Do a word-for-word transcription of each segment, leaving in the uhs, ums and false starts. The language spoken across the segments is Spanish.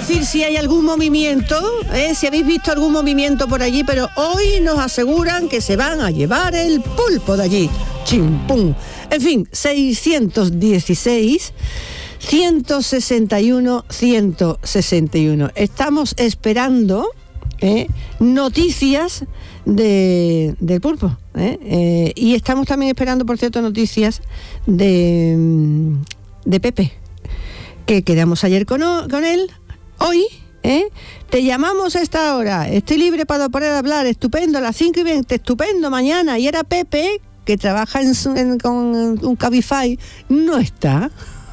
decir si hay algún movimiento, ¿eh? Si habéis visto algún movimiento por allí, pero hoy nos aseguran que se van a llevar el pulpo de allí. Chimpum. En fin, seiscientos dieciséis, ciento sesenta y uno, ciento sesenta y uno. Estamos esperando ¿eh? noticias de, del pulpo. ¿eh? Eh, y estamos también esperando, por cierto, noticias de, de Pepe, que quedamos ayer con, con él. Hoy, ¿eh? Te llamamos a esta hora, estoy libre para poder hablar, estupendo, a las cinco y veinte, estupendo, mañana. Y era Pepe, que trabaja en, su, en con un Cabify, no está.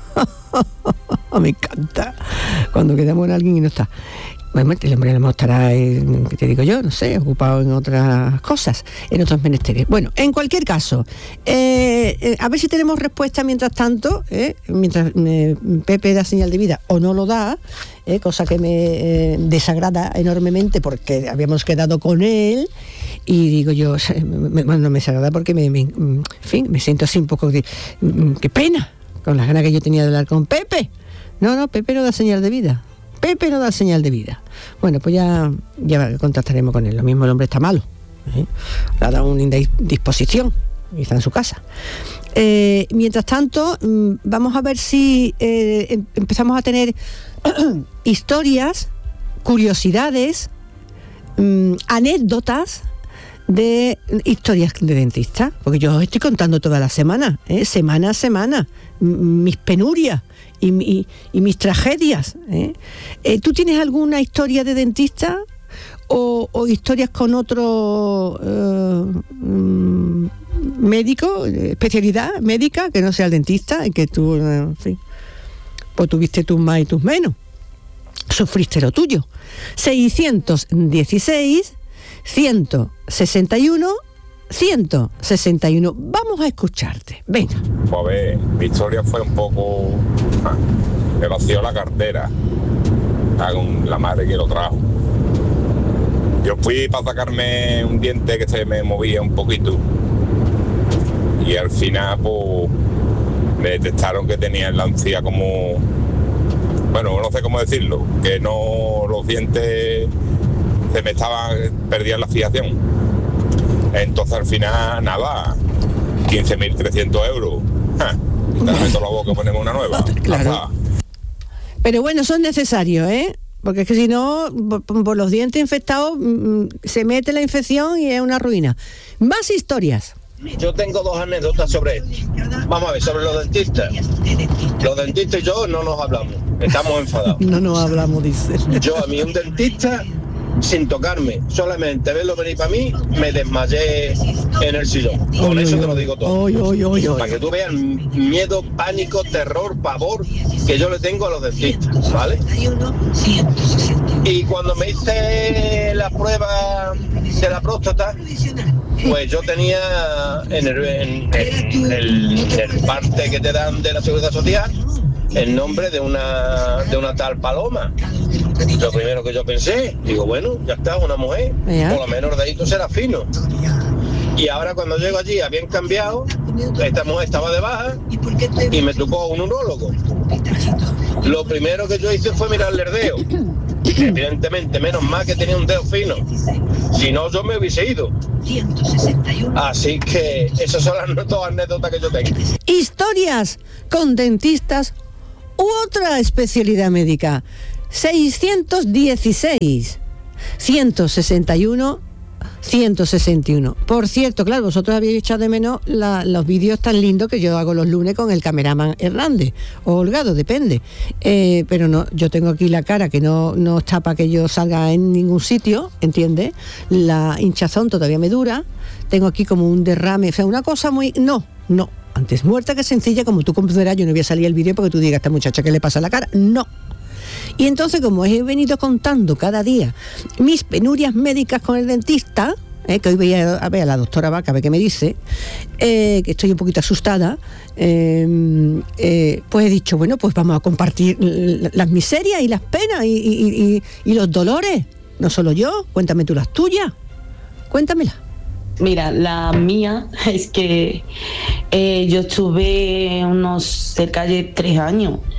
Me encanta cuando quedamos con alguien y no está. Bueno, el hombre no estará, en, ¿qué te digo yo? No sé, ocupado en otras cosas, en otros menesteres. Bueno, en cualquier caso, eh, eh, a ver si tenemos respuesta mientras tanto, eh, mientras eh, Pepe da señal de vida o no lo da, eh, cosa que me eh, desagrada enormemente porque habíamos quedado con él. Y digo yo, me, bueno, me desagrada porque me, me, en fin, me siento así un poco de, qué pena, con las ganas que yo tenía de hablar con Pepe. No, no, Pepe no da señal de vida. Pepe no da señal de vida. Bueno, pues ya, ya contactaremos con él. Lo mismo el hombre está malo. ¿eh? Le ha dado una indisposición y está en su casa. Eh, mientras tanto, vamos a ver si eh, empezamos a tener historias, curiosidades, mmm, anécdotas de historias de dentista, porque yo os estoy contando toda la semana, ¿eh? semana a semana, m- mis penurias y, y, y mis tragedias. ¿eh? Eh, ¿Tú tienes alguna historia de dentista o, o historias con otro eh, mm, médico, especialidad médica, que no sea el dentista, y que tú, en fin, pues tuviste tus más y tus menos, sufriste lo tuyo? seiscientos dieciséis, ciento sesenta y uno, ciento sesenta y uno. Vamos a escucharte. Venga. Pues a ver, mi historia fue un poco... Ah, me vació la cartera con la madre que lo trajo. Yo fui para sacarme un diente que se me movía un poquito y al final pues me detectaron que tenía en la encía como... Bueno, no sé cómo decirlo, que no, los dientes se me estaban, perdían la fijación. Entonces al final, nada, quince mil trescientos euros. Ja, dame toda la boca y ponemos una nueva. Claro. Ajá. Pero bueno, son necesarios, ¿eh? Porque es que si no, por, por los dientes infectados, mmm, se mete la infección y es una ruina. Más historias. Yo tengo dos anécdotas sobre esto. Vamos a ver, sobre los dentistas. Los dentistas y yo no nos hablamos, estamos enfadados. No nos hablamos, dice. Yo a mí un dentista, sin tocarme, solamente verlo venir para mí, me desmayé en el sillón. Con Oy, eso oy, te lo digo todo. Oy, oy, oy, oy. Para que tú veas miedo, pánico, terror, pavor que yo le tengo a los dentistas, ¿vale? Y cuando me hice la prueba de la próstata, pues yo tenía en el, en, en el, en el parte que te dan de la Seguridad Social el nombre de una de una tal Paloma. Lo primero que yo pensé, digo, bueno, ya está, una mujer, ¿Ya? por lo menos de ahí tú serás fino. Y ahora cuando llego allí habían cambiado, esta mujer estaba de baja y me tocó un urólogo. Lo primero que yo hice fue mirarle el dedo. Evidentemente, menos mal que tenía un dedo fino, si no yo me hubiese ido. Así que esas son las dos anécdotas que yo tengo. Historias con dentistas u otra especialidad médica. seiscientos dieciséis, ciento sesenta y uno, ciento sesenta y uno. Por cierto, claro, vosotros habéis echado de menos la, los vídeos tan lindos que yo hago los lunes con el cameraman Hernández o Holgado, depende. Eh, pero no, yo tengo aquí la cara que no, no está para que yo salga en ningún sitio, ¿entiendes? La hinchazón todavía me dura. Tengo aquí como un derrame, o sea, una cosa muy... No, no. Antes muerta que sencilla, como tú comprenderás, yo no voy a salir el vídeo porque tú digas, esta muchacha, ¿qué le pasa a la cara? No. Y entonces, como he venido contando cada día mis penurias médicas con el dentista, eh, que hoy voy a, a ver a la doctora Vaca, a ver qué me dice, eh, que estoy un poquito asustada, eh, eh, pues he dicho, bueno, pues vamos a compartir las miserias y las penas y, y, y, y los dolores. No solo yo, cuéntame tú las tuyas, cuéntamelas. Mira, la mía es que eh, yo estuve unos cerca de tres años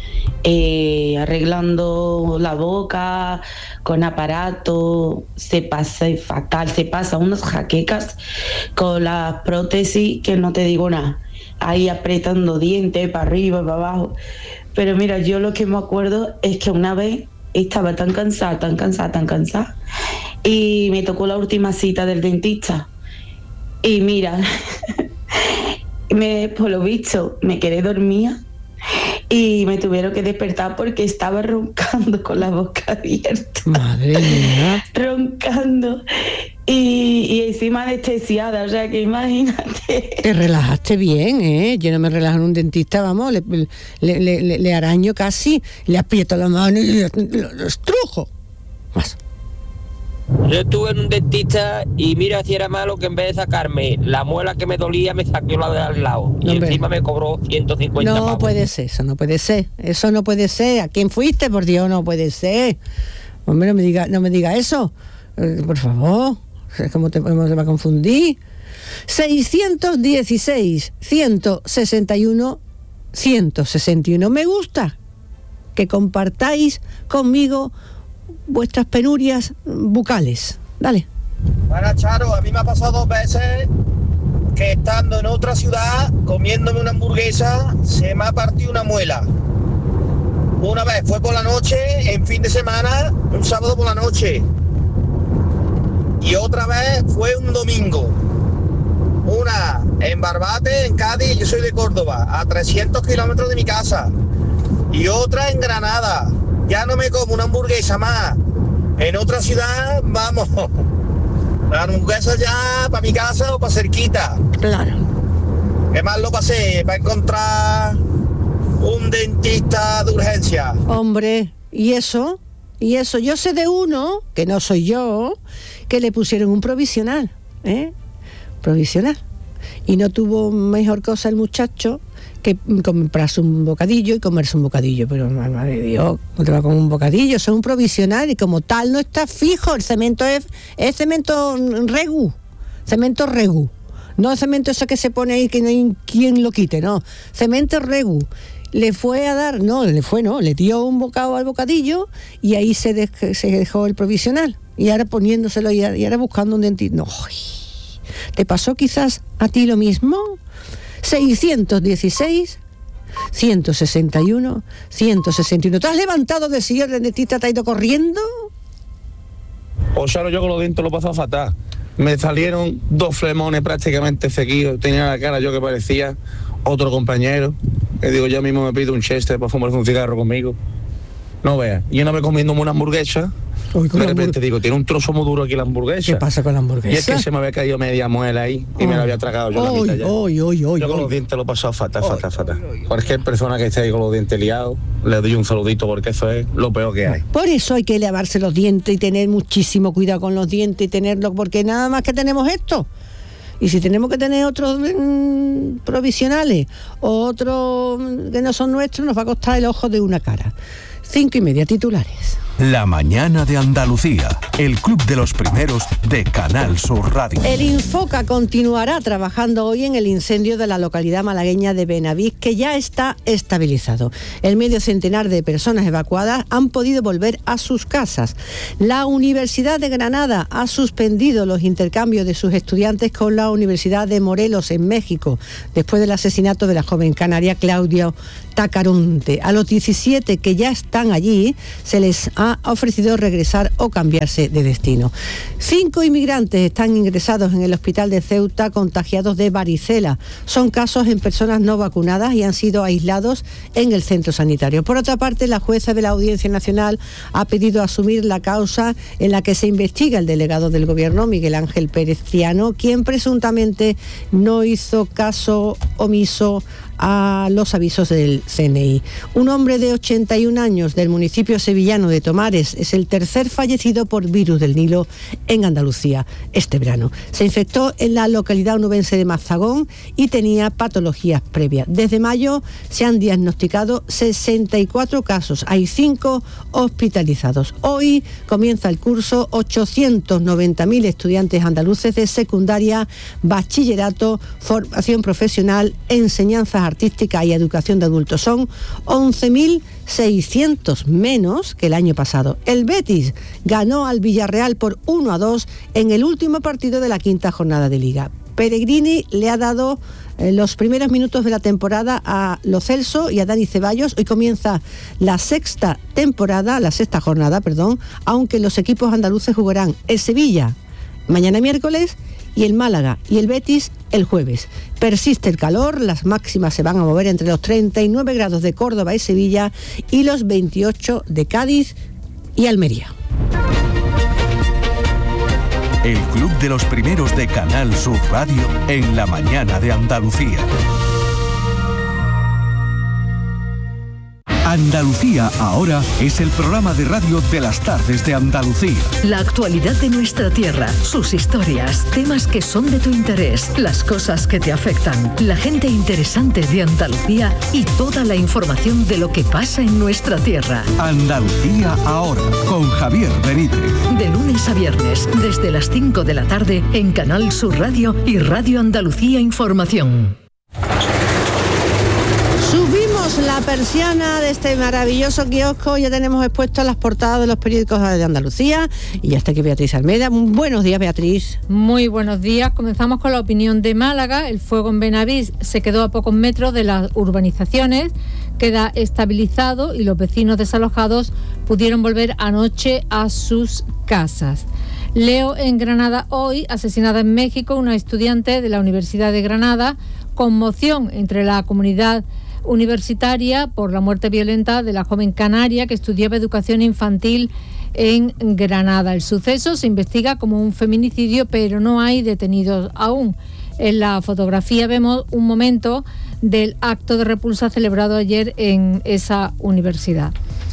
eh, arreglando la boca con aparato, se pasa fatal, se pasa unas jaquecas con las prótesis que no te digo nada, ahí apretando dientes para arriba, para abajo. Pero mira, yo lo que me acuerdo es que una vez estaba tan cansada, tan cansada, tan cansada, y me tocó la última cita del dentista. Y mira, me, por lo visto, me quedé dormida y me tuvieron que despertar porque estaba roncando con la boca abierta. Madre mía. Roncando. Y, y encima anestesiada, o sea que imagínate. Te relajaste bien, ¿eh? Yo no me relajo en un dentista, vamos, le, le, le, le, le araño casi, le aprieto la mano y lo, lo, lo estrujo. Más. Yo estuve en un dentista y mira si era malo que en vez de sacarme la muela que me dolía, me sacó la de al lado. Y Hombre. encima me cobró ciento cincuenta No pavos. puede ser, eso no puede ser. Eso no puede ser. ¿A quién fuiste? Por Dios, no puede ser. Hombre, no me diga, no me diga eso. Eh, por favor. ¿Cómo te, cómo te va a confundir? seiscientos dieciséis, ciento sesenta y uno, ciento sesenta y uno. Me gusta que compartáis conmigo vuestras penurias bucales. Dale. Bueno, Charo, a mí me ha pasado dos veces que estando en otra ciudad, comiéndome una hamburguesa, se me ha partido una muela. Una vez fue por la noche, en fin de semana, un sábado por la noche. Y otra vez fue un domingo. Una en Barbate, en Cádiz, yo soy de Córdoba, a trescientos kilómetros de mi casa. Y otra en Granada. Ya no me como una hamburguesa más. En otra ciudad, vamos, la hamburguesa ya para mi casa o para cerquita. Claro. ¿Qué más lo pasé? Para encontrar un dentista de urgencia. Hombre, ¿y eso? Y eso, yo sé de uno, que no soy yo, que le pusieron un provisional, ¿eh? Provisional. Y no tuvo mejor cosa el muchacho que comprarse un bocadillo y comerse un bocadillo. Pero, madre de Dios, no te va a comer un bocadillo, eso es un provisional y como tal no está fijo. El cemento es, es cemento regu, cemento regu. No el cemento ese que se pone ahí que no hay quien lo quite, no. Cemento regu. Le fue a dar, no, le fue, no, le dio un bocado al bocadillo y ahí se, de, se dejó el provisional. Y ahora poniéndoselo y ahora, y ahora buscando un dentista. No, ¿te pasó quizás a ti lo mismo? seiscientos dieciséis, ciento sesenta y uno, ciento sesenta y uno. ¿Te has levantado de silla del dentista, te ha ido corriendo? O sea, yo con los dientes lo he pasado fatal. Me salieron dos flemones prácticamente seguidos. Tenía la cara yo que parecía otro compañero. Que digo, yo mismo me pido un chester para fumarse un cigarro conmigo. No veas. Y una vez comiéndome una hamburguesa, Uy, de repente hamburg... digo, tiene un trozo muy duro aquí la hamburguesa. ¿Qué pasa con la hamburguesa? Y es que se me había caído media muela ahí y oh. me la había tragado yo oh, la mitad ya. Oh, oh, oh, yo con oh. los dientes lo he pasado fatal, fatal, fatal. Cualquier persona que esté ahí con los dientes liados, le doy un saludito porque eso es lo peor que hay. Por eso hay que lavarse los dientes y tener muchísimo cuidado con los dientes y tenerlos, porque nada más que tenemos esto. Y si tenemos que tener otros mmm, provisionales o otros que no son nuestros, nos va a costar el ojo de una cara. Cinco y media, titulares. La mañana de Andalucía, el club de los primeros de Canal Sur Radio. El Infoca continuará trabajando hoy en el incendio de la localidad malagueña de Benavís, que ya está estabilizado. El medio centenar de personas evacuadas han podido volver a sus casas. La Universidad de Granada ha suspendido los intercambios de sus estudiantes con la Universidad de Morelos en México, después del asesinato de la joven canaria Claudia Tacaronte. A los diecisiete que ya están allí se les ha ofrecido regresar o cambiarse de destino. Cinco inmigrantes están ingresados en el hospital de Ceuta contagiados de varicela. Son casos en personas no vacunadas y han sido aislados en el centro sanitario. Por otra parte, la jueza de la Audiencia Nacional ha pedido asumir la causa en la que se investiga el delegado del Gobierno, Miguel Ángel Pérez Ciano, quien presuntamente no hizo caso omiso a los avisos del C N I. Un hombre de ochenta y un años del municipio sevillano de Tomares es el tercer fallecido por virus del Nilo en Andalucía este verano. Se infectó en la localidad onubense de Mazagón y tenía patologías previas. Desde mayo se han diagnosticado sesenta y cuatro casos. Hay cinco hospitalizados. Hoy comienza el curso ochocientos noventa mil estudiantes andaluces de secundaria, bachillerato, formación profesional, enseñanzas artísticas y educación de adultos. Son once mil seiscientos menos que el año pasado. El Betis ganó al Villarreal por uno a dos en el último partido de la quinta jornada de Liga. Pellegrini le ha dado eh, los primeros minutos de la temporada a Lo Celso y a Dani Ceballos. Hoy comienza la sexta temporada, la sexta jornada, perdón, aunque los equipos andaluces jugarán el Sevilla mañana miércoles y el Málaga y el Betis el jueves. Persiste el calor, las máximas se van a mover entre los treinta y nueve grados de Córdoba y Sevilla y los veintiocho de Cádiz y Almería. El Club de los Primeros de Canal Sur Radio en la mañana de Andalucía. Andalucía ahora es el programa de radio de las tardes de Andalucía. La actualidad de nuestra tierra, sus historias, temas que son de tu interés, las cosas que te afectan, la gente interesante de Andalucía y toda la información de lo que pasa en nuestra tierra. Andalucía ahora, con Javier Benítez. De lunes a viernes, desde las cinco de la tarde en Canal Sur Radio y Radio Andalucía Información. Subimos la persiana de este maravilloso kiosco, ya tenemos expuestas las portadas de los periódicos de Andalucía y ya está aquí Beatriz Almeida. Buenos días, Beatriz. Muy buenos días. Comenzamos con la opinión de Málaga. El fuego en Benavís se quedó a pocos metros de las urbanizaciones, queda estabilizado y los vecinos desalojados pudieron volver anoche a sus casas. Leo en Granada hoy, asesinada en México una estudiante de la Universidad de Granada, conmoción entre la comunidad universitaria por la muerte violenta de la joven canaria que estudiaba educación infantil en Granada. El suceso se investiga como un feminicidio, pero no hay detenidos aún. En la fotografía vemos un momento del acto de repulsa celebrado ayer en esa universidad.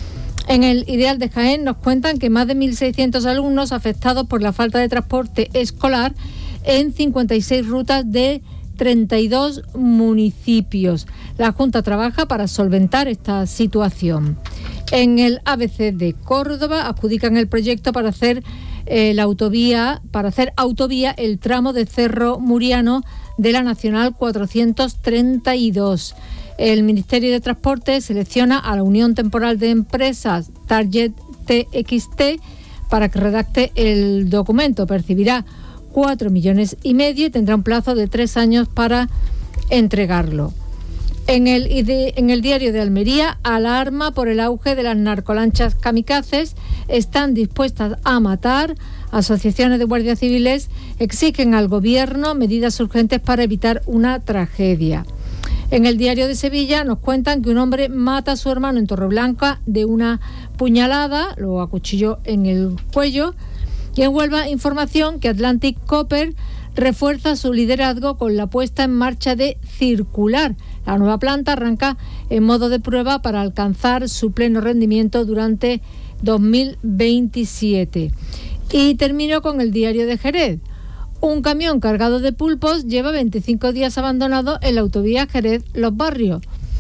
En el Ideal de Jaén nos cuentan que más de mil seiscientos alumnos afectados por la falta de transporte escolar en cincuenta y seis rutas de treinta y dos municipios. La Junta trabaja para solventar esta situación. En el A B C de Córdoba adjudican el proyecto para hacer eh, la autovía, para hacer autovía el tramo de Cerro Muriano de la Nacional cuatrocientos treinta y dos. El Ministerio de Transporte selecciona a la Unión Temporal de Empresas Target T X T para que redacte el documento. Percibirá cuatro millones y medio y tendrá un plazo de tres años para entregarlo. En el, en el diario de Almería, alarma por el auge de las narcolanchas kamikazes, están dispuestas a matar. Asociaciones de guardias civiles exigen al gobierno medidas urgentes para evitar una tragedia. En el diario de Sevilla nos cuentan que un hombre mata a su hermano en Torreblanca de una puñalada, lo acuchilló en el cuello. Y en Huelva, información que Atlantic Copper refuerza su liderazgo con la puesta en marcha de Circular. La nueva planta arranca en modo de prueba para alcanzar su pleno rendimiento durante dos mil veintisiete. Y termino con el diario de Jerez. Un camión cargado de pulpos lleva veinticinco días abandonado en la autovía Jerez-Los Barrios.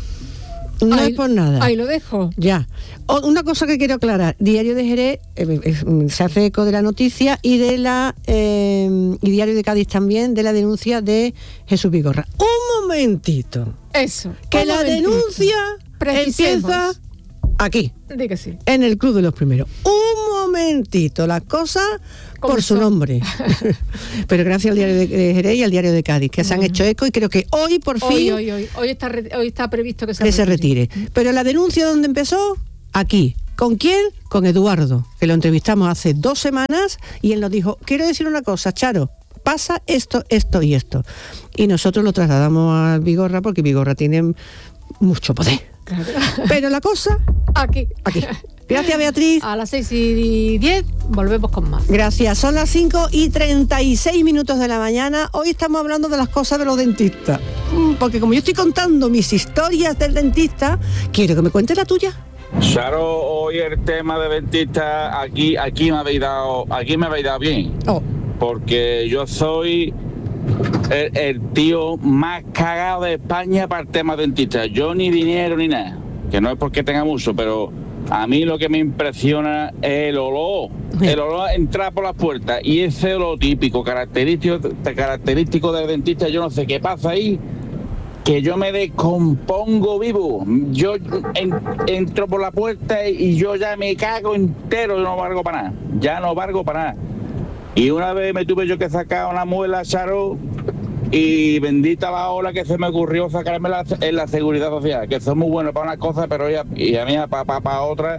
No ahí, es por nada. Ahí lo dejo. Ya. O, una cosa que quiero aclarar. Diario de Jerez eh, eh, se hace eco de la noticia y de la eh, y Diario de Cádiz también de la denuncia de Jesús Vigorra. Un momentito. Eso. Que la momentito. denuncia Precisemos. empieza aquí. Di que sí. En el Club de los Primeros. Un momentito. Las cosas por su nombre. Pero gracias al Diario de Jerez y al Diario de Cádiz, que se han hecho eco y creo que hoy por fin... Hoy, hoy, hoy. Hoy, está, re, hoy está previsto que se que retire. se retire. Pero la denuncia, ¿dónde empezó? Aquí. ¿Con quién? Con Eduardo, que lo entrevistamos hace dos semanas y él nos dijo, quiero decir una cosa, Charo, pasa esto, esto y esto. Y nosotros lo trasladamos a Vigorra porque Vigorra tiene mucho poder. Claro. Pero la cosa... Aquí. Aquí. Gracias, Beatriz. A las seis y diez volvemos con más. Gracias. Son las cinco y treinta y seis minutos de la mañana. Hoy estamos hablando de las cosas de los dentistas. Porque como yo estoy contando mis historias del dentista, quiero que me cuentes la tuya. Charo, hoy el tema de dentista, aquí, aquí me habéis dado, aquí me habéis dado bien. Oh. Porque yo soy el, el tío más cagado de España para el tema dentista. Yo ni dinero ni nada. Que no es porque tenga mucho, pero a mí lo que me impresiona es el olor. El olor a entrar por las puertas. Y ese olor típico, característico, característico del dentista, yo no sé qué pasa ahí. que yo me descompongo vivo. Yo en, entro por la puerta y yo ya me cago entero, yo no valgo para nada, ya no valgo para nada. Y una vez me tuve yo que sacar una muela, Charo, y bendita la hora que se me ocurrió sacármela en la Seguridad Social, que son muy buenos para una cosa, pero ella, y a mí para pa, pa otra.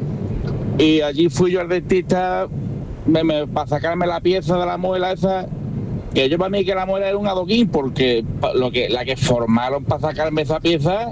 Y allí fui yo al dentista me, me, para sacarme la pieza de la muela esa, que yo para mí que la muela era un adoquín, porque lo que la que formaron para sacarme esa pieza,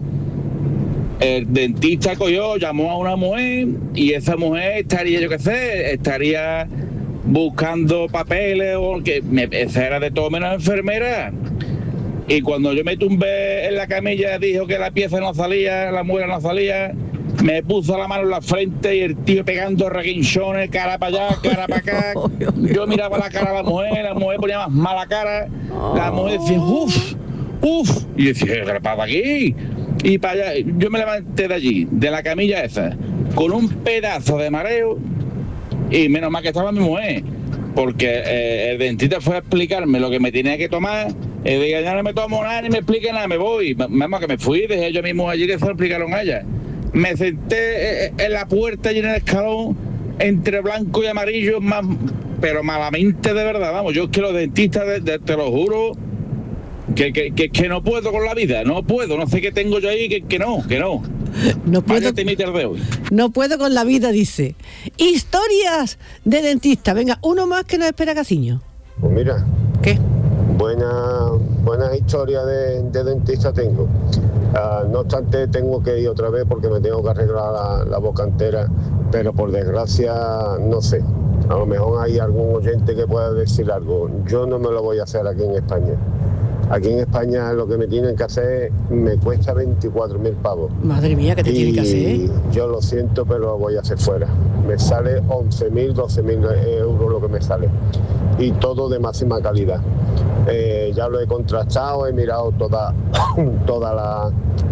el dentista cogió, llamó a una mujer, y esa mujer estaría, yo qué sé, estaría buscando papeles, o que me, esa era de todo menos enfermera. Y cuando yo me tumbé en la camilla, dijo que la pieza no salía, la muela no salía, me puso la mano en la frente y el tío pegando reguinchones, cara para allá, cara para acá. Yo miraba la cara de la mujer, la mujer ponía más mala cara, la mujer decía, uff, uff, y decía, ¿qué le pasa aquí? Y para allá, yo me levanté de allí, de la camilla esa, con un pedazo de mareo, y menos mal que estaba mi mujer, porque eh, el dentista fue a explicarme lo que me tenía que tomar, y dije, ya no me tomo nada, ni me explique nada, me voy. Menos que me fui, dejé yo mismo allí que se lo explicaron a ella. Me senté en la puerta y en el escalón, entre blanco y amarillo, más, pero malamente de verdad, vamos, yo es que los dentistas, de, de, te lo juro, que, que, que, que no puedo con la vida, no puedo, no sé qué tengo yo ahí, que, que no, que no. No puedo, de hoy. no puedo con la vida, dice. Historias de dentista. Venga, uno más que nos espera Caciño. Pues mira. ¿Qué? Buena, buenas historias de, de dentista tengo. Uh, no obstante, tengo que ir otra vez porque me tengo que arreglar la, la boca entera, pero por desgracia, no sé. A lo mejor hay algún oyente que pueda decir algo. Yo no me lo voy a hacer aquí en España. Aquí en España lo que me tienen que hacer me cuesta veinticuatro mil pavos. Madre mía, ¿qué te tienen que hacer? Yo lo siento, pero lo voy a hacer fuera. Me sale once mil, doce mil euros lo que me sale. Y todo de máxima calidad. Eh, ya lo he contrastado, he mirado todas toda la,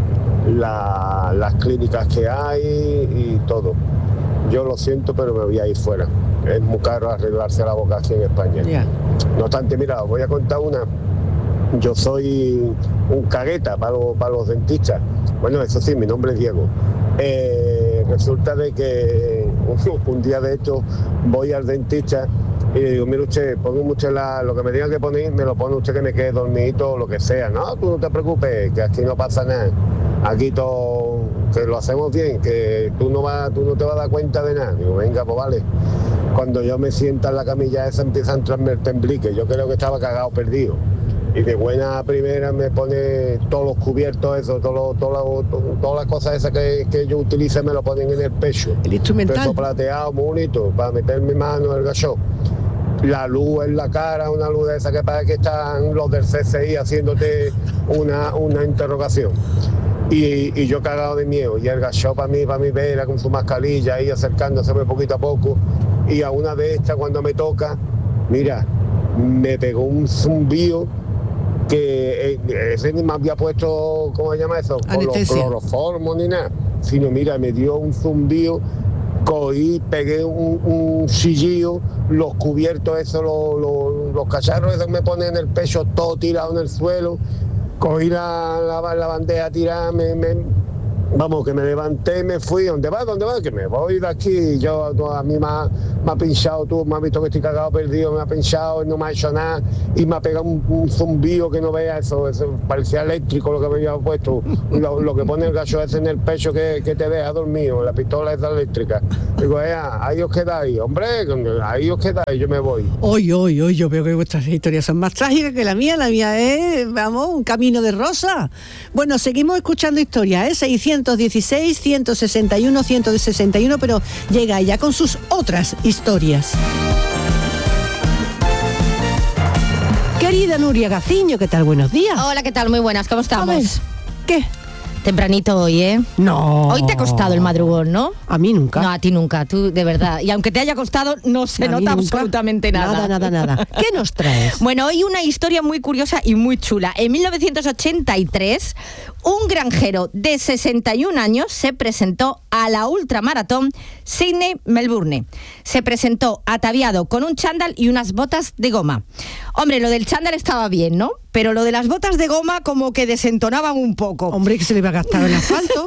la, las clínicas que hay y todo. Yo lo siento, pero me voy a ir fuera. Es muy caro arreglarse la boca aquí en España. Yeah. No obstante, mira, os voy a contar una. Yo soy un cagueta para los, para los dentistas. Bueno, eso sí, mi nombre es Diego. Eh, resulta de que un, un día de esto voy al dentista y le digo, mire usted, ponga usted la, lo que me diga que poner, me lo pone usted que me quede dormidito o lo que sea. No, tú no te preocupes, que aquí no pasa nada. Aquí todo, que lo hacemos bien, que tú no, vas, tú no te vas a dar cuenta de nada. Digo, venga, pues vale. Cuando yo me sienta en la camilla esa empieza a entrarme el temblique. Yo creo que estaba cagado, perdido. Y de buena primera me pone todos los cubiertos, eso, todo, todo, todo, todas las cosas esas que, que yo utilice me lo ponen en el pecho. El instrumental. Peso plateado, muy bonito, para meter mi mano en el gacho. La luz en la cara, una luz de esa que parece que están los del C C I haciéndote una, una interrogación. Y, y yo cagado de miedo. Y el gacho para mí, para mí vera con su mascarilla ahí acercándose poquito a poco. Y a una de estas cuando me toca, mira, me pegó un zumbido que ese ni me había puesto, ¿cómo se llama eso? Con los cloroformos ni nada, sino mira, me dio un zumbido, cogí, pegué un, un chillillo, los cubiertos esos, los, los, los cacharros esos me ponen en el pecho, todo tirado en el suelo, cogí la, la, la bandeja tirada, me, me, vamos, que me levanté, me fui, ¿dónde vas? ¿Dónde vas? Que me voy de aquí, yo a mí me ha, me ha pinchado, tú me has visto que estoy cagado perdido, me ha pinchado, no me ha hecho nada, y me ha pegado un, un zumbido que no vea eso, eso parecía eléctrico lo que me había puesto, lo, lo que pone el gacho ese en el pecho que, que te deja dormido, la pistola esa eléctrica. Digo, eh, ahí os quedáis, hombre, ahí os quedáis, yo me voy. Hoy, hoy, hoy, yo veo que vuestras historias son más trágicas que la mía, la mía es, vamos, un camino de rosa. Bueno, seguimos escuchando historias, ¿eh? seiscientos dieciséis, ciento sesenta y uno, ciento sesenta y uno, pero llega ella con sus otras historias. Querida Nuria Gaciño, ¿qué tal? Buenos días. Hola, ¿qué tal? Muy buenas, ¿cómo estamos? ¿Qué? Tempranito hoy, ¿eh? No. Hoy te ha costado el madrugón, ¿no? A mí nunca. No, a ti nunca, tú de verdad. Y aunque te haya costado, no se a nota absolutamente nada. Nada, nada, nada. ¿Qué nos traes? Bueno, hoy una historia muy curiosa y muy chula. En mil novecientos ochenta y tres, Un granjero de sesenta y un años se presentó a la ultramaratón Sydney-Melbourne. Se presentó ataviado con un chándal y unas botas de goma. Hombre, lo del chándal estaba bien, ¿no? Pero lo de las botas de goma como que desentonaban un poco. Hombre, que se le iba a gastar el asfalto.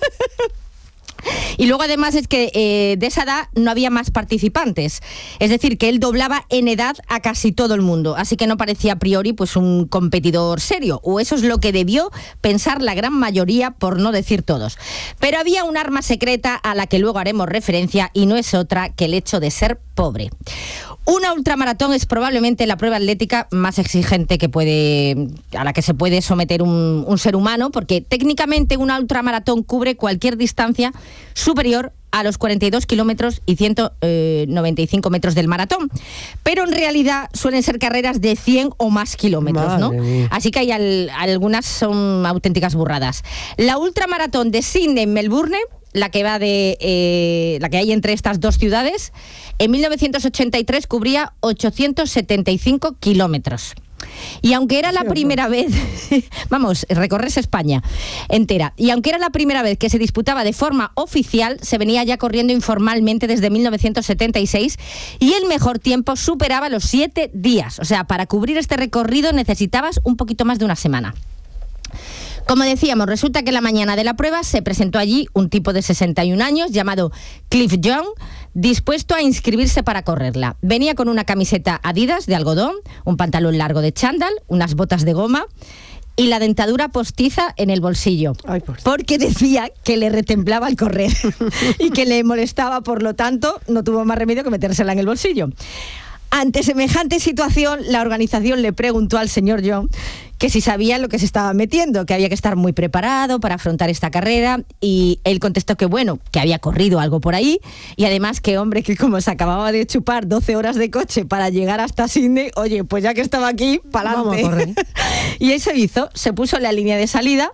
Y luego además es que eh, de esa edad no había más participantes. Es decir, que él doblaba en edad a casi todo el mundo. Así que no parecía a priori pues un competidor serio. O eso es lo que debió pensar la gran mayoría, por no decir todos. Pero había un arma secreta a la que luego haremos referencia y no es otra que el hecho de ser pobre. Una ultramaratón es probablemente la prueba atlética más exigente que puede, a la que se puede someter un, un ser humano, porque técnicamente una ultramaratón cubre cualquier distancia superior a los cuarenta y dos kilómetros y ciento noventa y cinco metros del maratón. Pero en realidad suelen ser carreras de cien o más kilómetros, ¿no? Así que hay al, algunas son auténticas burradas. La ultramaratón de Sydney en Melbourne, la que va de eh, la que hay entre estas dos ciudades, en mil novecientos ochenta y tres cubría ochocientos setenta y cinco kilómetros. Y aunque era la primera vez, vamos, recorres España entera, y aunque era la primera vez que se disputaba de forma oficial, se venía ya corriendo informalmente desde mil novecientos setenta y seis y el mejor tiempo superaba los siete días. O sea, para cubrir este recorrido necesitabas un poquito más de una semana. Como decíamos, resulta que en la mañana de la prueba se presentó allí un tipo de sesenta y un años llamado Cliff Young, dispuesto a inscribirse para correrla. Venía con una camiseta Adidas de algodón, un pantalón largo de chándal, unas botas de goma y la dentadura postiza en el bolsillo. Ay, por... Porque decía que le retemblaba al correr y que le molestaba, por lo tanto, no tuvo más remedio que metérsela en el bolsillo. Ante semejante situación, la organización le preguntó al señor John que si sabía lo que se estaba metiendo, que había que estar muy preparado para afrontar esta carrera, y él contestó que bueno, que había corrido algo por ahí, y además que hombre, que como se acababa de chupar doce horas de coche para llegar hasta Sydney, oye, pues ya que estaba aquí, pa'lante. Vamos a correr. Y eso hizo, se puso en la línea de salida.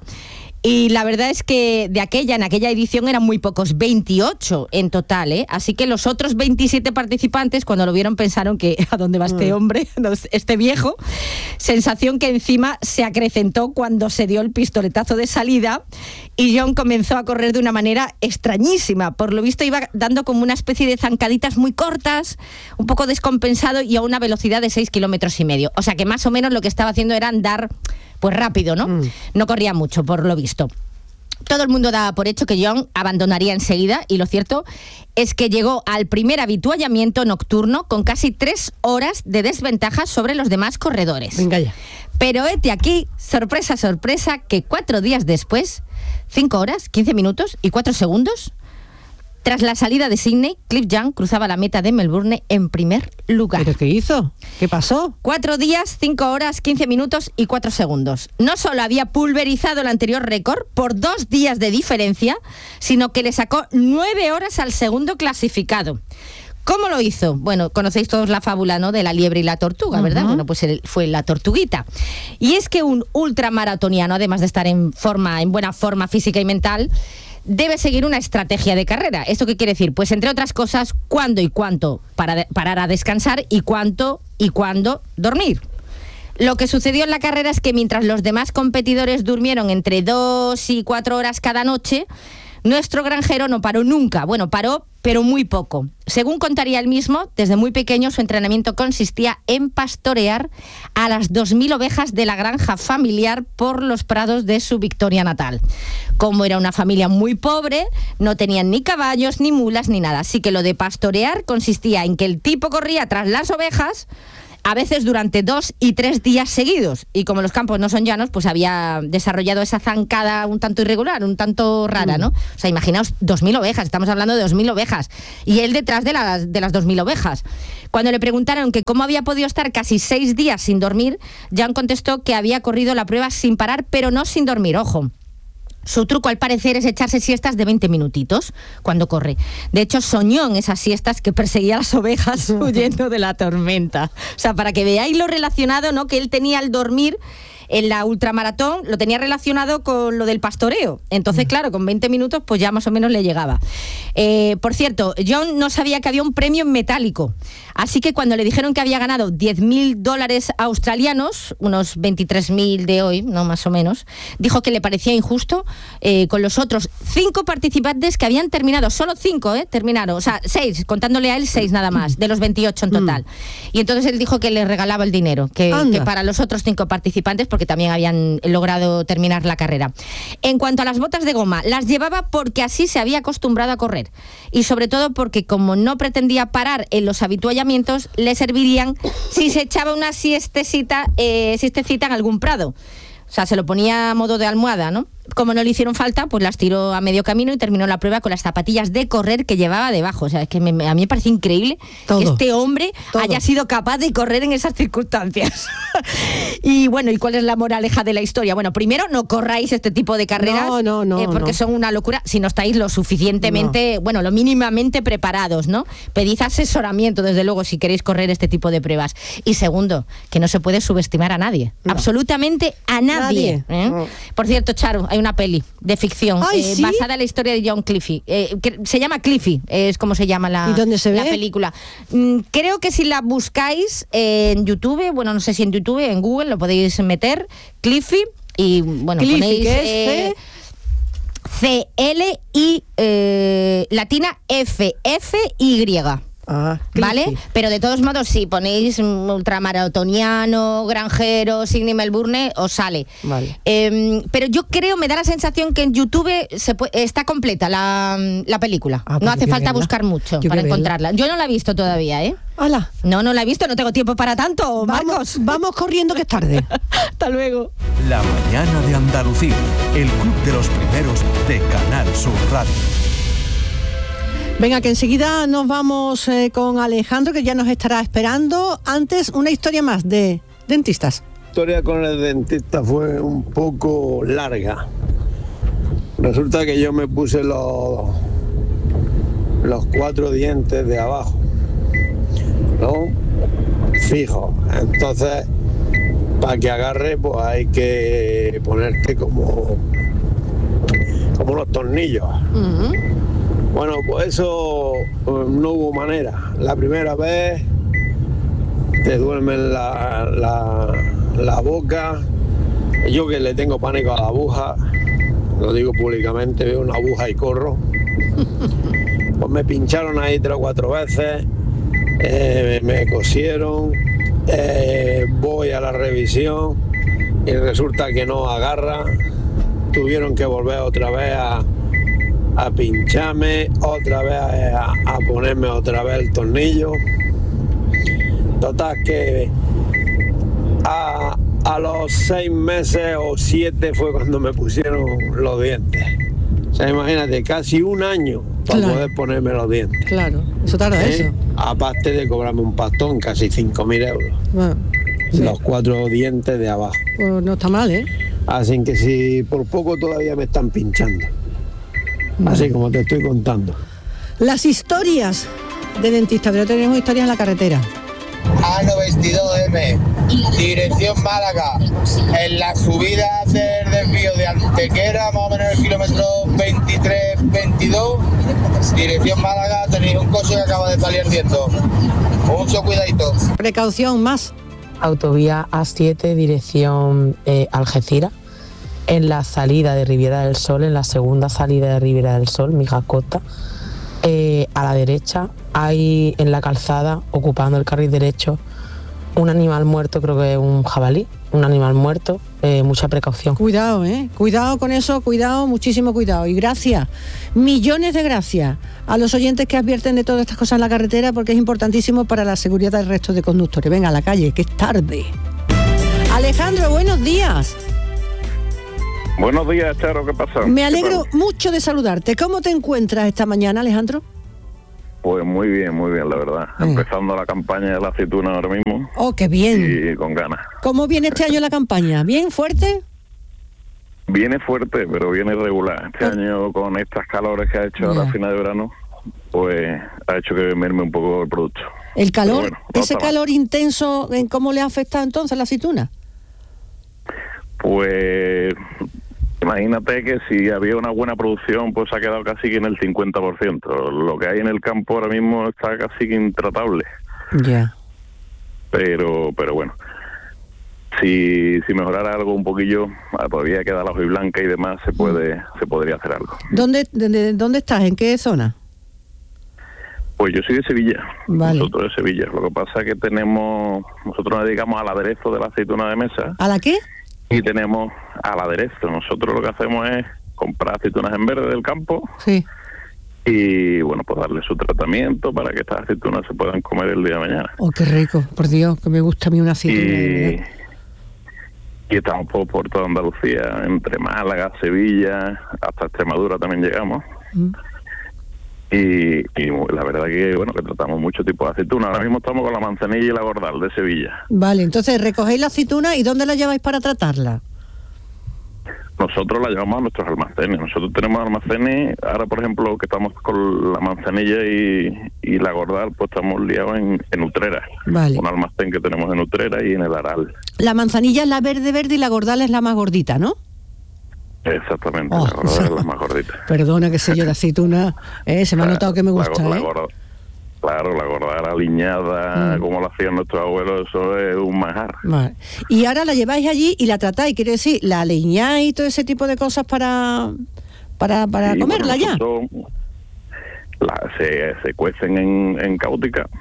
Y la verdad es que de aquella, en aquella edición eran muy pocos, veintiocho en total, ¿eh? Así que los otros veintisiete participantes, cuando lo vieron, pensaron que ¿a dónde va este hombre, este viejo? Sensación que encima se acrecentó cuando se dio el pistoletazo de salida y John comenzó a correr de una manera extrañísima. Por lo visto iba dando como una especie de zancaditas muy cortas, un poco descompensado y a una velocidad de seis kilómetros y medio. O sea que más o menos lo que estaba haciendo era andar pues rápido, ¿no? Mm. No corría mucho, por lo visto. Todo el mundo daba por hecho que John abandonaría enseguida y lo cierto es que llegó al primer avituallamiento nocturno con casi tres horas de desventaja sobre los demás corredores. Venga ya. Pero hete aquí, sorpresa, sorpresa, que cuatro días después, cinco horas, quince minutos y cuatro segundos, tras la salida de Sydney, Cliff Young cruzaba la meta de Melbourne en primer lugar. ¿Pero qué hizo? ¿Qué pasó? Cuatro días, cinco horas, quince minutos y cuatro segundos. No solo había pulverizado el anterior récord por dos días de diferencia, sino que le sacó nueve horas al segundo clasificado. ¿Cómo lo hizo? Bueno, conocéis todos la fábula, ¿no?, de la liebre y la tortuga, ¿verdad? Uh-huh. Bueno, pues él fue la tortuguita. Y es que un ultramaratoniano, además de estar en forma, en buena forma física y mental, debe seguir una estrategia de carrera. ¿Esto qué quiere decir? Pues entre otras cosas, cuándo y cuánto para, parar a descansar y cuánto y cuándo dormir. Lo que sucedió en la carrera es que mientras los demás competidores durmieron entre dos y cuatro horas cada noche, nuestro granjero no paró nunca. Bueno, paró, pero muy poco. Según contaría él mismo, desde muy pequeño su entrenamiento consistía en pastorear a las dos mil ovejas de la granja familiar por los prados de su Victoria natal. Como era una familia muy pobre, no tenían ni caballos, ni mulas, ni nada. Así que lo de pastorear consistía en que el tipo corría tras las ovejas, a veces durante dos y tres días seguidos. Y como los campos no son llanos, pues había desarrollado esa zancada un tanto irregular, un tanto rara, ¿no? O sea, imaginaos dos mil ovejas, estamos hablando de dos mil ovejas. Y él detrás de las, de las dos mil ovejas. Cuando le preguntaron que cómo había podido estar casi seis días sin dormir, Jan contestó que había corrido la prueba sin parar, pero no sin dormir, ojo. Su truco, al parecer, es echarse siestas de veinte minutitos cuando corre. De hecho, soñó en esas siestas que perseguía a las ovejas huyendo de la tormenta. O sea, para que veáis lo relacionado, ¿no?, que él tenía al dormir en la ultramaratón lo tenía relacionado con lo del pastoreo. Entonces, claro, con veinte minutos pues ya más o menos le llegaba. Eh, por cierto, John no sabía que había un premio en metálico. Así que cuando le dijeron que había ganado diez mil dólares australianos, unos veintitrés mil de hoy, no más o menos, dijo que le parecía injusto eh, con los otros cinco participantes que habían terminado, solo cinco, ¿eh? Terminaron, o sea, seis, contándole a él seis nada más, de los veintiocho en total. Mm. Y entonces él dijo que le regalaba el dinero, que, que para los otros cinco participantes, porque también habían logrado terminar la carrera. En cuanto a las botas de goma, las llevaba porque así se había acostumbrado a correr. Y sobre todo porque como no pretendía parar en los habituallamientos, le servirían si se echaba una siestecita, eh, siestecita en algún prado. O sea, se lo ponía a modo de almohada, ¿no? Como no le hicieron falta, pues las tiró a medio camino y terminó la prueba con las zapatillas de correr que llevaba debajo. O sea, es que me, a mí me parece increíble todo, que este hombre todo. haya sido capaz de correr en esas circunstancias. Y bueno, ¿y cuál es la moraleja de la historia? Bueno, primero, no corráis este tipo de carreras no, no, no, eh, porque no. son una locura si no estáis lo suficientemente, no. bueno, lo mínimamente preparados, ¿no? Pedid asesoramiento, desde luego, si queréis correr este tipo de pruebas. Y segundo, que no se puede subestimar a nadie. No. Absolutamente a nadie. nadie. ¿eh? No. Por cierto, Charo, hay una peli de ficción Ay, eh, ¿sí? basada en la historia de John Cliffy. Eh, que, se llama Cliffy, es como se llama la, ¿Y dónde se la ve? película. Mm, creo que si la buscáis eh, en YouTube, bueno, no sé si en YouTube, en Google, lo podéis meter, Cliffy, y bueno, Cliffy, ponéis... ¿qué es? Eh, C L I eh, latina F F Y. Ah, ¿vale? Pero de todos modos, si ponéis ultramaratoniano, granjero, Sydney Melbourne, os sale. Vale. Eh, pero yo creo, me da la sensación que en YouTube se puede, está completa la, la película. Ah, pues no hace falta verla. buscar mucho yo para encontrarla. Yo no la he visto todavía, ¿eh? ¡Hala! No, no la he visto, no tengo tiempo para tanto, Marcos. Vamos, vamos corriendo que es tarde. Hasta luego. La mañana de Andalucía, el club de los primeros de Canal Sur Radio. Venga, que enseguida nos vamos eh, con Alejandro, que ya nos estará esperando. Antes, una historia más de dentistas. La historia con el dentista fue un poco larga. Resulta que yo me puse los, los cuatro dientes de abajo, ¿no? Fijo. Entonces, para que agarre, pues hay que ponerte como, como los tornillos. Uh-huh. Bueno, pues eso pues, no hubo manera. La primera vez te duermen la, la, la boca. Yo que le tengo pánico a la aguja, lo digo públicamente, veo una aguja y corro. Pues me pincharon ahí tres o cuatro veces, eh, me cosieron, eh, voy a la revisión y resulta que no agarra. Tuvieron que volver otra vez a... a pincharme, otra vez a, a ponerme otra vez el tornillo. Total que a, a los seis meses o siete fue cuando me pusieron los dientes. O sea, imagínate, casi un año para claro. poder ponerme los dientes. Claro, eso tarda ¿Eh? eso. Aparte de cobrarme un pastón, casi cinco mil euros. Bueno, sí. Los cuatro dientes de abajo. Pues no está mal, ¿eh? Así que si por poco todavía me están pinchando. Así como te estoy contando. Las historias de dentistas, pero tenemos historias en la carretera. A noventa y dos eme, dirección Málaga, en la subida del desvío de Antequera, más o menos el kilómetro veintitrés veintidós, dirección Málaga, tenéis un coche que acaba de salir ardiendo. Mucho cuidadito. Precaución más. Autovía A siete, dirección eh, Algeciras. En la salida de Riviera del Sol, en la segunda salida de Riviera del Sol, Mijacota, eh, a la derecha hay en la calzada, ocupando el carril derecho, un animal muerto, creo que es un jabalí, un animal muerto, eh, mucha precaución. Cuidado, ¿eh? Cuidado con eso, cuidado, muchísimo cuidado. Y gracias, millones de gracias a los oyentes que advierten de todas estas cosas en la carretera, porque es importantísimo para la seguridad del resto de conductores. Venga a la calle, que es tarde. Alejandro, buenos días. Buenos días, Charo, ¿qué pasa? Me alegro mucho de saludarte. ¿Cómo te encuentras esta mañana, Alejandro? Pues muy bien, muy bien, la verdad. Eh. Empezando la campaña de la aceituna ahora mismo. ¡Oh, qué bien! Y con ganas. ¿Cómo viene este año la campaña? ¿Bien, fuerte? Viene fuerte, pero viene regular. Este ah. año, con estas calores que ha hecho ahora a final de verano, pues ha hecho que merme un poco el producto. ¿El calor? Bueno, no ¿Ese calor mal. intenso, en cómo le ha afectado entonces la aceituna? Pues imagínate que si había una buena producción, pues ha quedado casi que en el cincuenta por ciento. Lo que hay en el campo ahora mismo está casi que intratable. Ya. Yeah. Pero, pero bueno, si, si mejorara algo un poquillo, todavía queda la hojiblanca y demás, se puede, se podría hacer algo. ¿Dónde, de, ¿Dónde estás? ¿En qué zona? Pues yo soy de Sevilla, vale. Nosotros de Sevilla. Lo que pasa es que tenemos, nosotros nos dedicamos al aderezo de la aceituna de mesa. ¿A la qué? Y tenemos al aderezo. Nosotros lo que hacemos es comprar aceitunas en verde del campo. Sí. Y bueno, pues darle su tratamiento para que estas aceitunas se puedan comer el día de mañana. Oh, qué rico, por Dios, que me gusta a mí una aceituna. Y, y estamos por, por toda Andalucía, entre Málaga, Sevilla, hasta Extremadura también llegamos. Mm. Y, y la verdad que bueno que tratamos muchos tipos de aceituna. Ahora mismo estamos con la manzanilla y la gordal de Sevilla. Vale, entonces recogéis la aceituna y ¿dónde la lleváis para tratarla? Nosotros la llevamos a nuestros almacenes. Nosotros tenemos almacenes, ahora por ejemplo que estamos con la manzanilla y, y la gordal, pues estamos liados en, en Utrera. Vale. Un almacén que tenemos en Utrera y en el Aral. La manzanilla es la verde verde y la gordal es la más gordita, ¿no? Exactamente, oh, la gordal es la más gordita. Perdona que sé yo, la aceituna, eh, se me ha notado que me gusta, la, la ¿eh? Gordal, claro, la gordal aliñada, mm. como la hacían nuestros abuelos, eso es un manjar. Vale. Y ahora la lleváis allí y la tratáis, quiero decir, la aliñáis y todo ese tipo de cosas para para, para sí, comerla bueno, ya. La, se, se cuecen en, en cáutica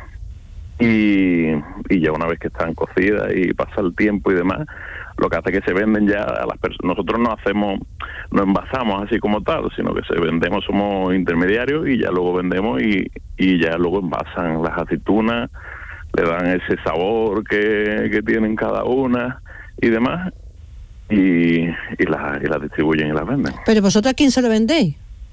y, y ya una vez que están cocidas y pasa el tiempo y demás, lo que hace que se venden ya a las personas. Nosotros no hacemos, no envasamos así como tal, sino que se vendemos, somos intermediarios y ya luego vendemos y, y ya luego envasan las aceitunas, le dan ese sabor que, que tienen cada una y demás, y, y las y las distribuyen y las venden. ¿Pero vosotros a quién se lo vendéis?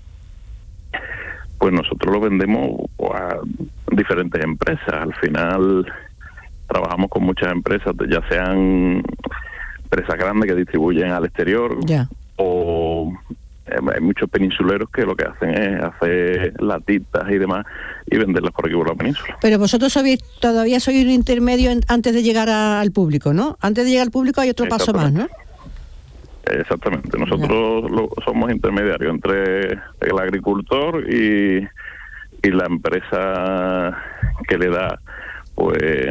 Pues nosotros lo vendemos a diferentes empresas. Al final trabajamos con muchas empresas, ya sean empresas grandes que distribuyen al exterior, ya. o eh, hay muchos peninsuleros que lo que hacen es hacer latitas y demás y venderlas por aquí por la península. Pero vosotros sois, todavía sois un intermedio en, antes de llegar a, al público, ¿no? Antes de llegar al público hay otro paso más, ¿no? Exactamente, nosotros lo, somos intermediarios entre el agricultor y, y la empresa que le da pues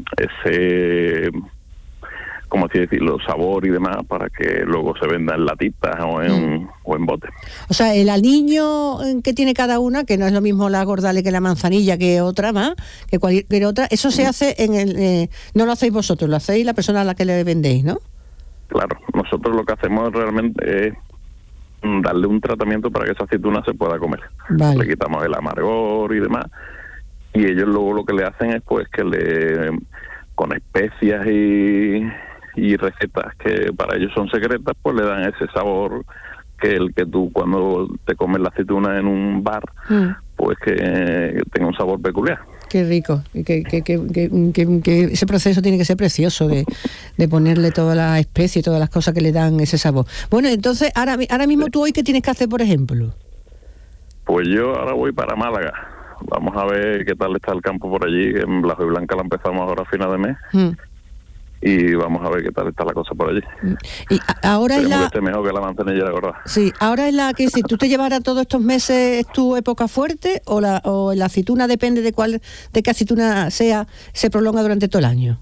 ese, como así decirlo, sabor y demás para que luego se venda en latitas o en, mm. o en botes. O sea, el aliño que tiene cada una, que no es lo mismo la gordale que la manzanilla, que otra más, que cualquier otra, eso se hace en el... Eh, no lo hacéis vosotros, lo hacéis la persona a la que le vendéis, ¿no? Claro, nosotros lo que hacemos realmente es darle un tratamiento para que esa aceituna se pueda comer. Vale. Le quitamos el amargor y demás, y ellos luego lo que le hacen es pues que le, con especias y, y recetas que para ellos son secretas, pues le dan ese sabor que el que tú cuando te comes la aceituna en un bar, mm. pues que tenga un sabor peculiar. Qué rico, que, que, que, que, que, que ese proceso tiene que ser precioso de, de ponerle todas las especies y todas las cosas que le dan ese sabor. Bueno, entonces, ahora, ahora mismo tú hoy, ¿qué tienes que hacer, por ejemplo? Pues yo ahora voy para Málaga. Vamos a ver qué tal está el campo por allí. En La Hojiblanca la empezamos ahora a final de mes. Mm. Y vamos a ver qué tal está la cosa por allí. Y ahora es la... que esté mejor que la manzanilla de la gorda. Sí, ahora es la que si tú te llevaras todos estos meses, ¿es tu época fuerte o la o la aceituna, depende de cuál, de qué aceituna sea, se prolonga durante todo el año?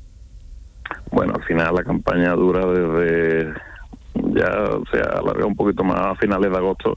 Bueno, al final la campaña dura desde, ya se alarga un poquito más a finales de agosto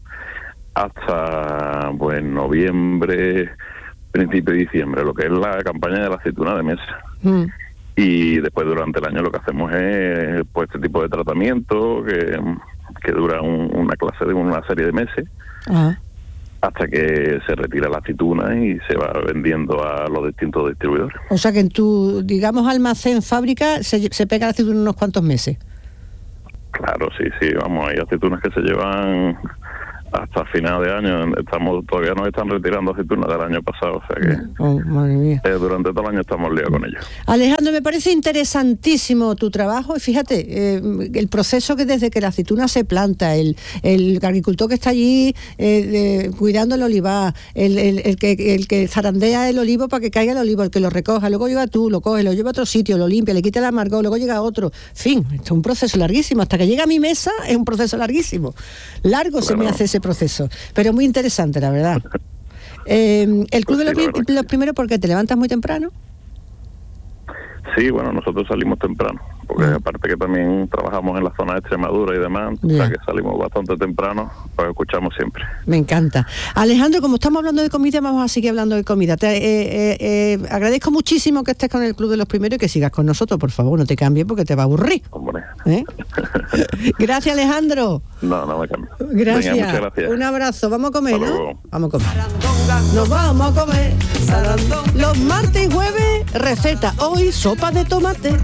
hasta, pues, noviembre, principio de diciembre, lo que es la campaña de la aceituna de mesa. Mm. Y después durante el año lo que hacemos es pues este tipo de tratamiento que, que dura un, una clase de una serie de meses. Ajá. Hasta que se retira la aceituna y se va vendiendo a los distintos distribuidores. O sea que en tu, digamos, almacén, fábrica, se, se pega la aceituna unos cuantos meses. Claro, sí, sí, vamos, hay aceitunas que se llevan hasta final de año. Estamos todavía nos están retirando aceitunas del año pasado, o sea que oh, madre mía. Eh, durante todo el año estamos liados con ello. Alejandro, me parece interesantísimo tu trabajo y fíjate, eh, el proceso que desde que la aceituna se planta, el, el agricultor que está allí eh, de, cuidando el olivar, el, el, el, que, el que zarandea el olivo para que caiga el olivo, el que lo recoja, luego llega tú, lo coge, lo lleva a otro sitio, lo limpia, le quita el amargor, luego llega otro. En fin, esto es un proceso larguísimo. Hasta que llega a mi mesa es un proceso larguísimo. Largo bueno. se me hace ese proceso, pero muy interesante, la verdad. Eh, el Club pues de los, sí, los Primeros, ¿por qué? ¿Te levantas muy temprano? Sí, bueno, nosotros salimos temprano, porque mm. aparte que también trabajamos en la zona de Extremadura y demás, yeah. o sea que salimos bastante temprano, pues escuchamos siempre. Me encanta. Alejandro, como estamos hablando de comida, vamos a seguir hablando de comida. Te eh, eh, eh, agradezco muchísimo que estés con el Club de los Primeros y que sigas con nosotros, por favor, no te cambies porque te va a aburrir. Hombre. ¿Eh? Gracias, Alejandro. No, no me cambio. Gracias. Venga, muchas gracias. Un abrazo. Vamos a comer, Hasta ¿no? luego. Vamos a comer. Nos vamos a comer. Los martes y jueves, receta. Hoy, sopa de tomate.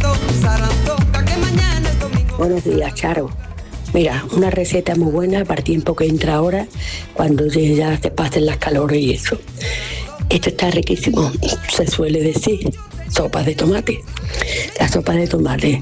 Buenos días, Charo. Mira, una receta muy buena para el tiempo que entra ahora, cuando ya se pasen las calores y eso. Esto está riquísimo. Se suele decir sopa de tomate. La sopa de tomate.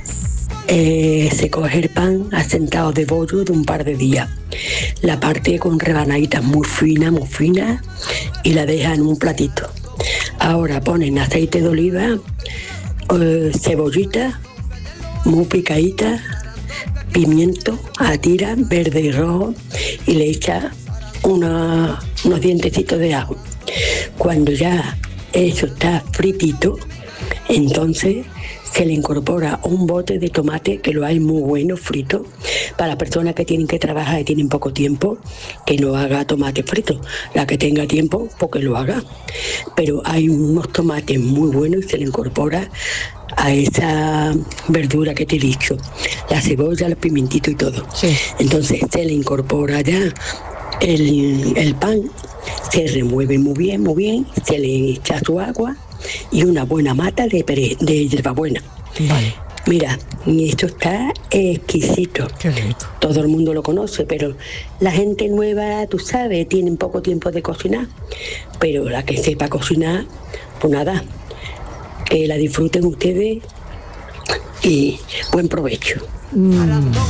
Eh, se coge el pan asentado de bollo de un par de días. La parte con rebanaditas muy finas, muy finas, y la deja en un platito. Ahora ponen aceite de oliva, eh, cebollita, muy picadita, pimiento a tira, verde y rojo, y le echa una, unos dientecitos de ajo. Cuando ya eso está fritito, entonces se le incorpora un bote de tomate, que lo hay muy bueno frito, para las personas que tienen que trabajar y tienen poco tiempo, que no haga tomate frito. La que tenga tiempo, pues que lo haga. Pero hay unos tomates muy buenos y se le incorpora a esa verdura que te he dicho, la cebolla, los pimientitos y todo. Sí. Entonces se le incorpora ya el, el pan, se remueve muy bien, muy bien, se le echa su agua y una buena mata de, pere, de hierbabuena. Vale. Mira, esto está exquisito. Qué rico. Todo el mundo lo conoce, pero la gente nueva, tú sabes, tienen poco tiempo de cocinar. Pero la que sepa cocinar, pues nada, que la disfruten ustedes y buen provecho. Mm.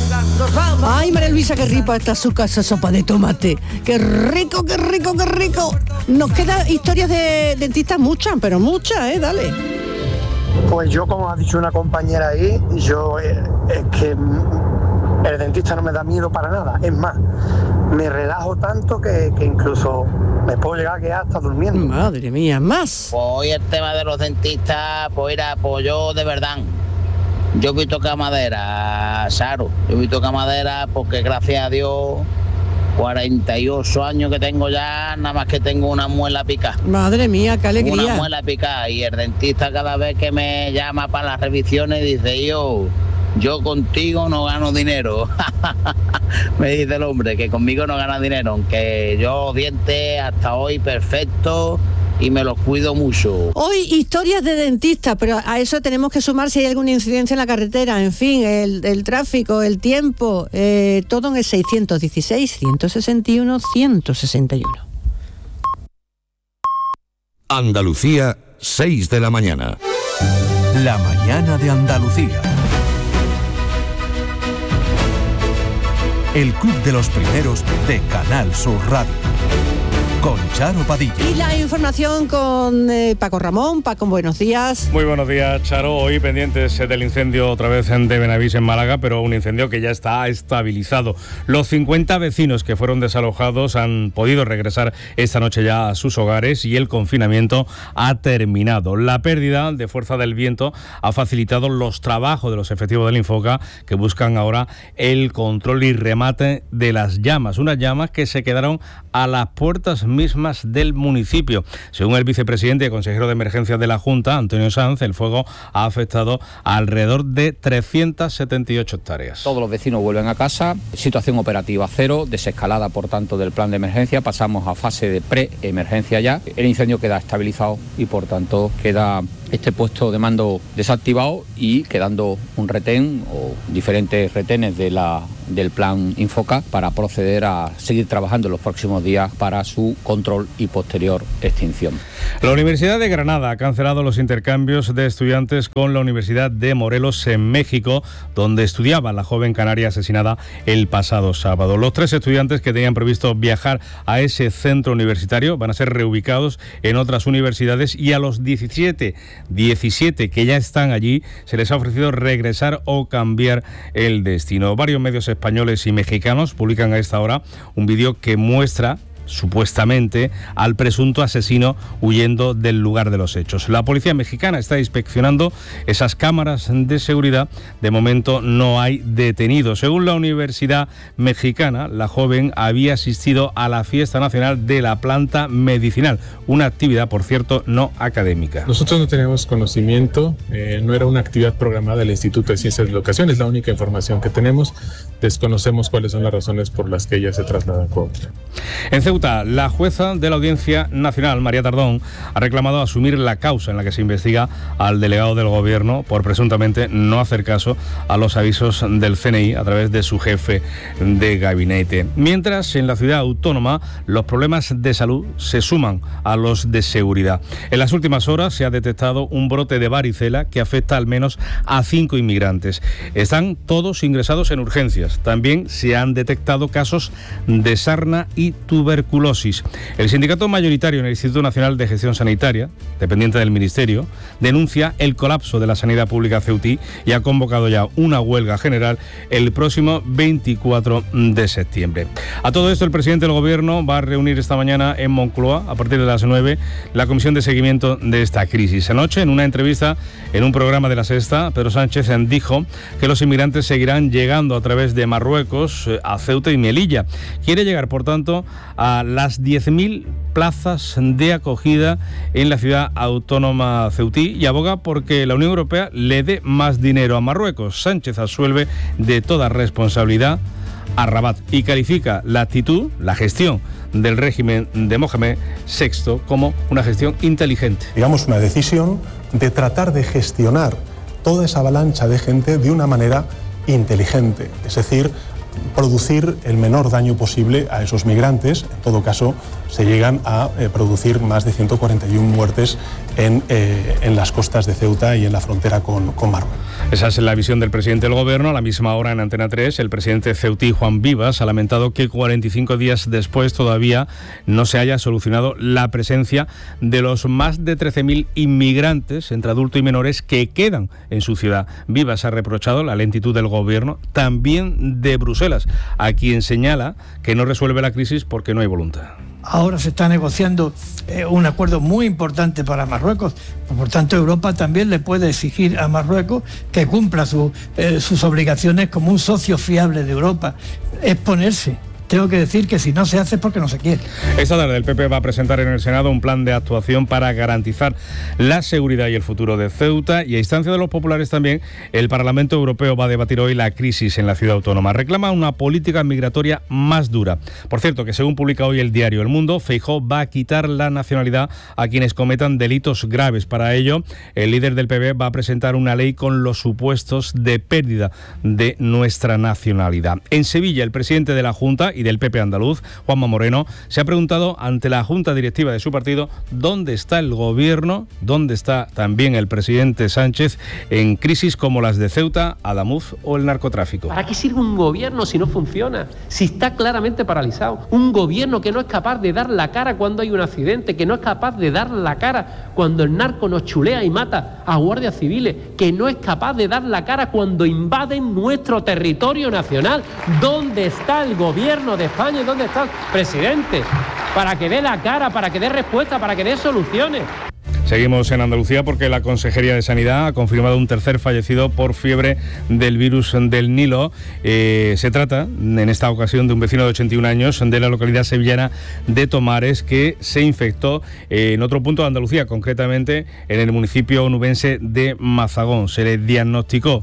Ay, María Luisa, qué rica está su casa, sopa de tomate. Qué rico, qué rico, qué rico. Nos quedan historias de dentistas muchas, pero muchas, ¿eh? Dale. Pues yo, como ha dicho una compañera ahí, yo eh, es que el dentista no me da miedo para nada. Es más, me relajo tanto que, que incluso me puedo llegar a quedar hasta durmiendo. Madre mía, más. Pues hoy el tema de los dentistas, pues era, pues yo de verdad, yo voy a tocar madera, Saro, yo voy a tocar madera porque gracias a Dios, cuarenta y ocho años que tengo ya, nada más que tengo una muela picada. Madre mía, qué alegría. Una muela picada, y el dentista cada vez que me llama para las revisiones dice, yo, yo contigo no gano dinero. Me dice el hombre que conmigo no gana dinero, aunque yo dientes hasta hoy perfecto y me los cuido mucho. Hoy historias de dentistas, pero a eso tenemos que sumar si hay alguna incidencia en la carretera, en fin, el, el tráfico, el tiempo, eh, todo en el seiscientos dieciséis, ciento sesenta y uno, ciento sesenta y uno. Andalucía, seis de la mañana. La mañana de Andalucía. El Club de los Primeros de Canal Sur Radio. Con Charo Padilla. Y la información con eh, Paco Ramón. Paco, buenos días. Muy buenos días, Charo. Hoy pendientes del incendio otra vez en de Benavís, en Málaga, pero un incendio que ya está estabilizado. Los cincuenta vecinos que fueron desalojados han podido regresar esta noche ya a sus hogares y el confinamiento ha terminado. La pérdida de fuerza del viento ha facilitado los trabajos de los efectivos del Infoca, que buscan ahora el control y remate de las llamas. Unas llamas que se quedaron a las puertas mismas del municipio. Según el vicepresidente y consejero de emergencias de la Junta, Antonio Sanz, el fuego ha afectado a alrededor de trescientas setenta y ocho hectáreas. Todos los vecinos vuelven a casa, situación operativa cero, desescalada por tanto del plan de emergencia, pasamos a fase de pre-emergencia ya. El incendio queda estabilizado y por tanto queda este puesto de mando desactivado y quedando un retén o diferentes retenes de la, del plan Infoca para proceder a seguir trabajando en los próximos días para su control y posterior extinción. La Universidad de Granada ha cancelado los intercambios de estudiantes con la Universidad de Morelos en México, donde estudiaba la joven canaria asesinada el pasado sábado. Los tres estudiantes que tenían previsto viajar a ese centro universitario van a ser reubicados en otras universidades y a los diecisiete, diecisiete que ya están allí se les ha ofrecido regresar o cambiar el destino. Varios medios españoles y mexicanos publican a esta hora un vídeo que muestra supuestamente al presunto asesino huyendo del lugar de los hechos. La policía mexicana está inspeccionando esas cámaras de seguridad. De momento no hay detenidos. Según la Universidad Mexicana, la joven había asistido a la fiesta nacional de la planta medicinal, una actividad, por cierto, no académica. Nosotros no tenemos conocimiento, eh, no era una actividad programada del Instituto de Ciencias de la Educación, es la única información que tenemos. Desconocemos cuáles son las razones por las que ella se traslada a Cuautla. En Ceuta, la jueza de la Audiencia Nacional, María Tardón, ha reclamado asumir la causa en la que se investiga al delegado del Gobierno por presuntamente no hacer caso a los avisos del C N I a través de su jefe de gabinete. Mientras, en la ciudad autónoma, los problemas de salud se suman a los de seguridad. En las últimas horas se ha detectado un brote de varicela que afecta al menos a cinco inmigrantes. Están todos ingresados en urgencias. También se han detectado casos de sarna y tuberculosis. El sindicato mayoritario en el Instituto Nacional de Gestión Sanitaria, dependiente del Ministerio, denuncia el colapso de la sanidad pública ceutí y ha convocado ya una huelga general el próximo veinticuatro de septiembre. A todo esto, el presidente del Gobierno va a reunir esta mañana en Moncloa, a partir de las nueve, la comisión de seguimiento de esta crisis. Anoche, en una entrevista en un programa de La Sexta, Pedro Sánchez dijo que los inmigrantes seguirán llegando a través de Marruecos a Ceuta y Melilla. Quiere llegar, por tanto, a las diez mil plazas de acogida en la ciudad autónoma ceutí y aboga porque la Unión Europea le dé más dinero a Marruecos. Sánchez absuelve de toda responsabilidad a Rabat y califica la actitud, la gestión del régimen de Mohamed sexto como una gestión inteligente. Digamos, una decisión de tratar de gestionar toda esa avalancha de gente de una manera inteligente, es decir, producir el menor daño posible a esos migrantes. En todo caso, se llegan a eh, producir más de ciento cuarenta y una muertes en, eh, en las costas de Ceuta y en la frontera con, con Marruecos. Esa es la visión del presidente del Gobierno. A la misma hora, en Antena tres, el presidente ceutí, Juan Vivas, ha lamentado que cuarenta y cinco días después todavía no se haya solucionado la presencia de los más de trece mil inmigrantes, entre adultos y menores, que quedan en su ciudad. Vivas ha reprochado la lentitud del Gobierno, también de Bruselas, a quien señala que no resuelve la crisis porque no hay voluntad. Ahora se está negociando eh, un acuerdo muy importante para Marruecos. Por tanto, Europa también le puede exigir a Marruecos que cumpla su, eh, sus obligaciones como un socio fiable de Europa. Es ponerse. Tengo que decir que si no se hace es porque no se quiere. Esta tarde el P P va a presentar en el Senado un plan de actuación para garantizar la seguridad y el futuro de Ceuta, y a instancia de los populares también el Parlamento Europeo va a debatir hoy la crisis en la ciudad autónoma. Reclama una política migratoria más dura. Por cierto, que según publica hoy el diario El Mundo, Feijóo va a quitar la nacionalidad a quienes cometan delitos graves. Para ello, el líder del P P va a presentar una ley con los supuestos de pérdida de nuestra nacionalidad. En Sevilla, el presidente de la Junta y del P P andaluz, Juanma Moreno, se ha preguntado ante la Junta Directiva de su partido dónde está el Gobierno, dónde está también el presidente Sánchez en crisis como las de Ceuta, Adamuz o el narcotráfico. ¿Para qué sirve un gobierno si no funciona? Si está claramente paralizado. Un gobierno que no es capaz de dar la cara cuando hay un accidente, que no es capaz de dar la cara cuando el narco nos chulea y mata a guardias civiles, que no es capaz de dar la cara cuando invaden nuestro territorio nacional. ¿Dónde está el gobierno de España y dónde está el presidente? Para que dé la cara, para que dé respuesta, para que dé soluciones. Seguimos en Andalucía porque la Consejería de Sanidad ha confirmado un tercer fallecido por fiebre del virus del Nilo. Eh, se trata, en esta ocasión, de un vecino de ochenta y un años de la localidad sevillana de Tomares, que se infectó eh, en otro punto de Andalucía, concretamente en el municipio onubense de Mazagón. Se le diagnosticó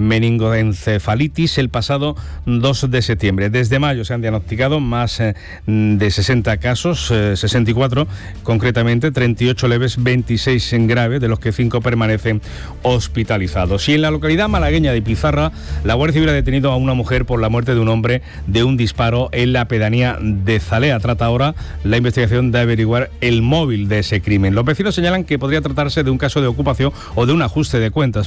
meningoencefalitis el pasado dos de septiembre. Desde mayo se han diagnosticado más eh, de sesenta casos, eh, sesenta y cuatro concretamente, treinta y ocho leves, veintiséis veintiséis en grave, de los que cinco permanecen hospitalizados. Y en la localidad malagueña de Pizarra, la Guardia Civil ha detenido a una mujer por la muerte de un hombre de un disparo en la pedanía de Zalea. Trata ahora la investigación de averiguar el móvil de ese crimen. Los vecinos señalan que podría tratarse de un caso de ocupación o de un ajuste de cuentas.